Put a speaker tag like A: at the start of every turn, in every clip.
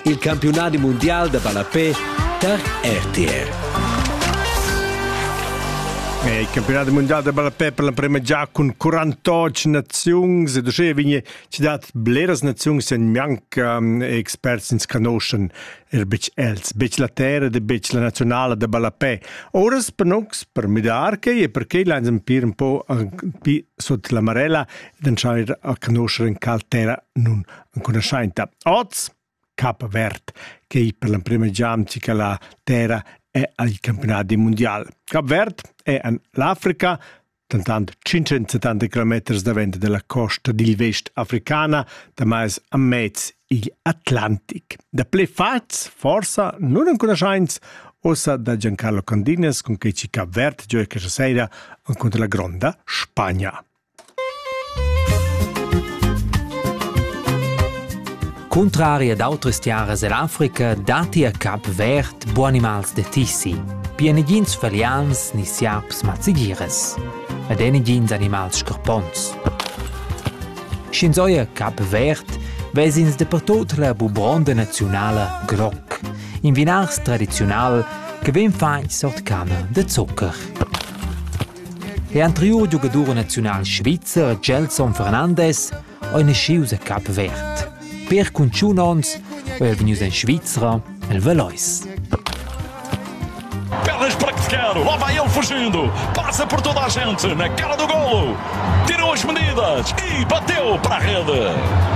A: Il campionato mondiale da Balapè per RTR.
B: Il campionato mondiale da Balapè per la prima già con 48 nazioni e dove viene ci dat bleras nazioni sen manca experts in conoscen bec la terra de bec la nazionale da Balapè. Ora per noi per midar che e perché l'hanno un po' sotto la marella dan schair a conoscere in cal terra non conoscenta. Oz Cap Verde che per la prima già che la terra è al campionato mondiale. Cap Verde è l'Africa, tanto 570 km da vento della costa del West africana, da mais a mezzo l'Atlantic. Da ple fats, forza, non in conoscenza, ossa da Giancarlo Candines, con che ci Cap Verde gioia che sera contro la Gronda Spagna.
C: Contrari ad altres tiaras dell'Africa, dati a Cap Verde buon animals de tissi, pienigins felians ni siaps mazzigires, ed enigins animals scarpons. Scinzoia Cap Verde vesins de per tot la bubronda nazionala groc, in vinars tradizional che ven fain sort canna de zucker. E anterior giocatore nazional svizzer Gelson Fernandez ha nascius a Cap Verde. Per conchunons, o el venius en Svizra, el Velois.
D: Pernas para Quero, lá vai ele fugindo, passa por toda a gente, na cara do golo, tirou as medidas e bateu para a rede.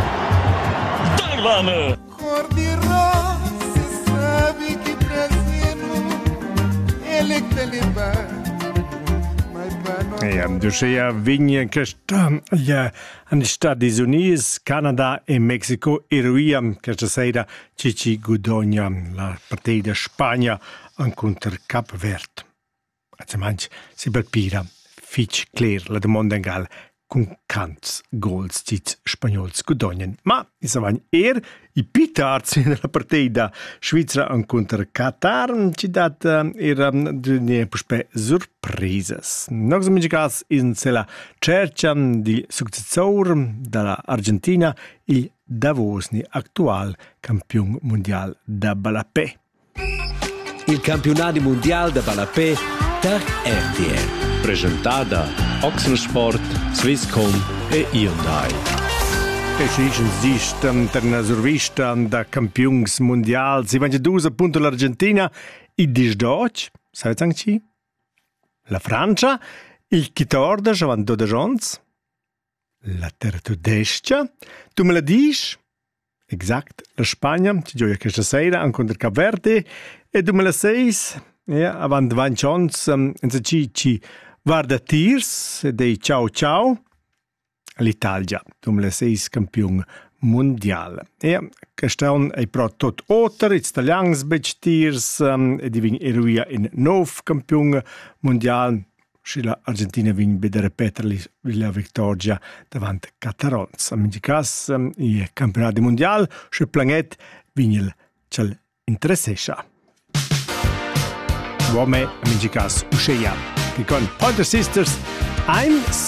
D: Dylan.
E: Cor de rosa, sabe que trazendo, ele que te leva.
B: Dušeja vinje agli Stati Uniti, Canada e Mexico eruia questa sera Cici Gudogna, la partita Spagna contro Cap Verde. Atsemanci si palpira fitch clear la domanda in gal con cants goals cic spagnols Gudognen. Ma isavan i pitarzi nella partita Svizzera contro Qatar ci dat era dune puspe surprises. Nox amigas in la cerca di successor dalla Argentina il Davosni attual campione mondiale da Balapè.
A: Il campionato mondiale da Balapè per RTR.
F: Presentata Oxensport, Swisscom e Hyundai.
B: E ci sono una survista da campions mondiali. Si vanno due appunto l'Argentina, il 18, sapete anche la Francia, il 14, vanno 12 anni, la tedesca, tu me la dici? Esatto, la Spagna, ci gioia questa sera, contro Cap Verde, e 2006, avanti 20 anni, ci guarda Tirs, dei ciao ciao, l'Italia, 2006 campione mondiale. E quest'anno è però tutto oltre, gli italiani Tirs, e divenne eroia in 9 campione mondiale. L'Argentina viene a ripetere la vittoria davanti a Qatar. In caso, il campionato mondiale sul pianeta viene interessante. Uomo, in caso, uscire con Pointer Sisters, I'm